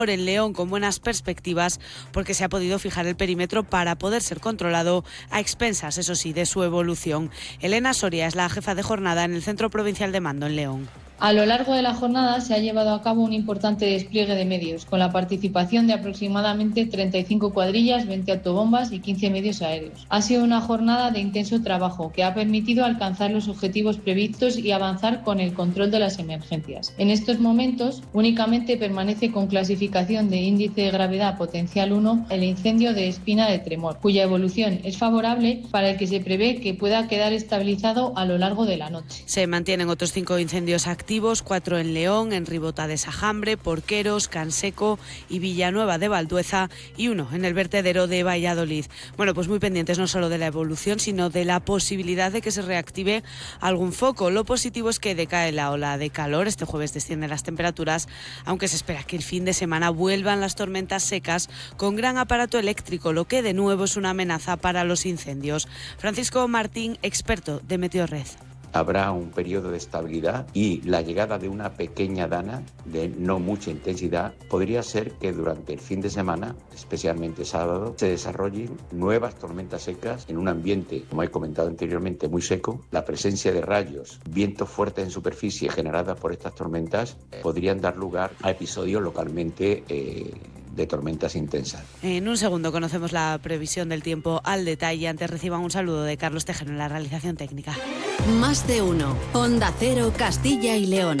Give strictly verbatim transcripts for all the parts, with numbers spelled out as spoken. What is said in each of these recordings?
en León con buenas perspectivas porque se ha podido fijar el perímetro para poder ser controlado a expensas, eso sí, de su evolución. Elena Soria es la jefa de jornada en el Centro Provincial de Mando en León. A lo largo de la jornada se ha llevado a cabo un importante despliegue de medios, con la participación de aproximadamente treinta y cinco cuadrillas, veinte autobombas y quince medios aéreos. Ha sido una jornada de intenso trabajo que ha permitido alcanzar los objetivos previstos y avanzar con el control de las emergencias. En estos momentos únicamente permanece con clasificación de índice de gravedad potencial uno el incendio de Espina de Tremor, cuya evolución es favorable para el que se prevé que pueda quedar estabilizado a lo largo de la noche. Se mantienen otros cinco incendios activos, cuatro en León, en Ribota de Sajambre, Porqueros, Canseco y Villanueva de Valdueza y uno en el vertedero de Valladolid. Bueno, pues muy pendientes no solo de la evolución, sino de la posibilidad de que se reactive algún foco. Lo positivo es que decae la ola de calor, este jueves descienden las temperaturas, aunque se espera que el fin de semana vuelvan las tormentas secas con gran aparato eléctrico, lo que de nuevo es una amenaza para los incendios. Francisco Martín, experto de Meteorred. Habrá un periodo de estabilidad y la llegada de una pequeña dana de no mucha intensidad podría ser que durante el fin de semana, especialmente sábado, se desarrollen nuevas tormentas secas en un ambiente, como he comentado anteriormente, muy seco. La presencia de rayos, vientos fuertes en superficie generadas por estas tormentas eh, podrían dar lugar a episodios localmente eh, de tormentas intensas. En un segundo conocemos la previsión del tiempo al detalle. Antes reciban un saludo de Carlos Tejero en la realización técnica. Más de uno. Onda Cero, Castilla y León.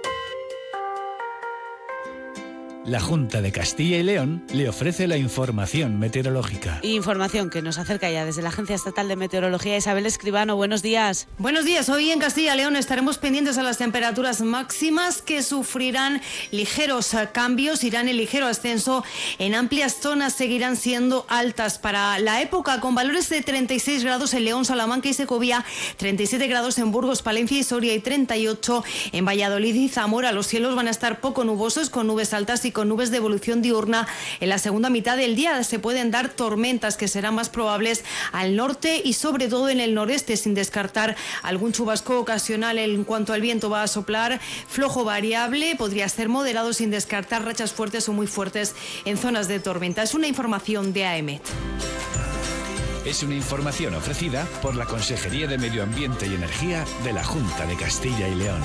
La Junta de Castilla y León le ofrece la información meteorológica. Información que nos acerca ya desde la Agencia Estatal de Meteorología. Isabel Escribano, buenos días. Buenos días. Hoy en Castilla y León estaremos pendientes a las temperaturas máximas que sufrirán ligeros cambios, irán en ligero ascenso. En amplias zonas seguirán siendo altas para la época, con valores de treinta y seis grados en León, Salamanca y Segovia, treinta y siete grados en Burgos, Palencia y Soria y treinta y ocho en Valladolid y Zamora. Los cielos van a estar poco nubosos, con nubes altas y con nubes de evolución diurna. En la segunda mitad del día se pueden dar tormentas que serán más probables al norte y sobre todo en el noreste, sin descartar algún chubasco ocasional. En cuanto al viento, va a soplar flojo variable, podría ser moderado sin descartar rachas fuertes o muy fuertes en zonas de tormenta. Es una información de AEMET. Es una información ofrecida por la Consejería de Medio Ambiente y Energía de la Junta de Castilla y León.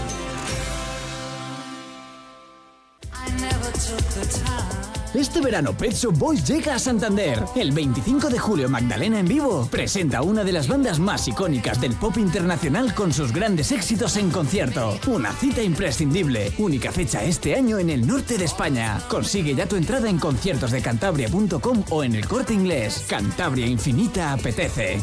Este verano Pet Shop Boys llega a Santander. El veinticinco de julio Magdalena en vivo presenta una de las bandas más icónicas del pop internacional con sus grandes éxitos en concierto. Una cita imprescindible, única fecha este año en el norte de España. Consigue ya tu entrada en conciertos de cantabria punto com o en el Corte Inglés. Cantabria Infinita apetece.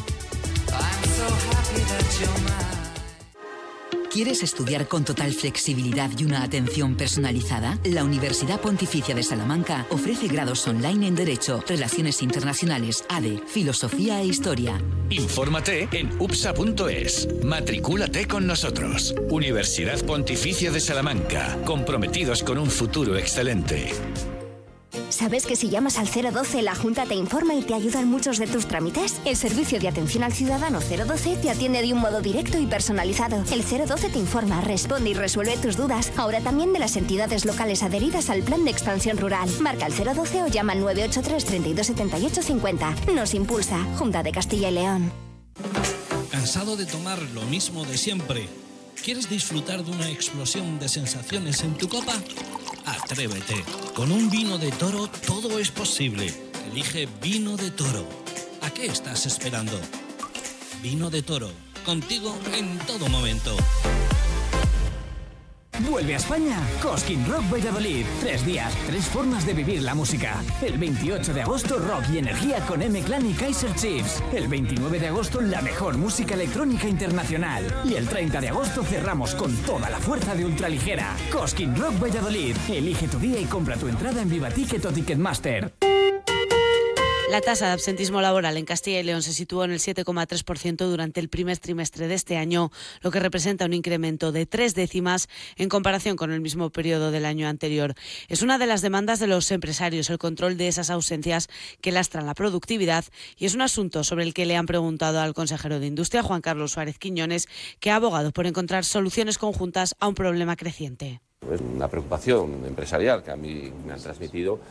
¿Quieres estudiar con total flexibilidad y una atención personalizada? La Universidad Pontificia de Salamanca ofrece grados online en Derecho, Relaciones Internacionales, A D E, Filosofía e Historia. Infórmate en U P S A punto es. Matricúlate con nosotros. Universidad Pontificia de Salamanca, comprometidos con un futuro excelente. ¿Sabes que si llamas al cero doce la Junta te informa y te ayuda en muchos de tus trámites? El servicio de atención al ciudadano cero doce te atiende de un modo directo y personalizado. El cero doce te informa, responde y resuelve tus dudas. Ahora también de las entidades locales adheridas al Plan de Expansión Rural. Marca el cero doce o llama al nueve ocho tres, treinta y dos, setenta y ocho, cincuenta. Nos impulsa, Junta de Castilla y León. ¿Cansado de tomar lo mismo de siempre? ¿Quieres disfrutar de una explosión de sensaciones en tu copa? Atrévete. Con un vino de Toro todo es posible. Elige Vino de Toro. ¿A qué estás esperando? Vino de Toro. Contigo en todo momento. Vuelve a España Cosquín Rock Valladolid. Tres días, tres formas de vivir la música. El veintiocho de agosto, rock y energía con M-Clan y Kaiser Chiefs. El veintinueve de agosto, la mejor música electrónica internacional. Y el treinta de agosto cerramos con toda la fuerza de Ultraligera. Cosquín Rock Valladolid. Elige tu día y compra tu entrada en Vivaticket o Ticketmaster. La tasa de absentismo laboral en Castilla y León se situó en el siete coma tres por ciento durante el primer trimestre de este año, lo que representa un incremento de tres décimas en comparación con el mismo periodo del año anterior. Es una de las demandas de los empresarios, el control de esas ausencias que lastran la productividad, y es un asunto sobre el que le han preguntado al consejero de Industria, Juan Carlos Suárez Quiñones, que ha abogado por encontrar soluciones conjuntas a un problema creciente. Es una preocupación empresarial que a mí me han transmitido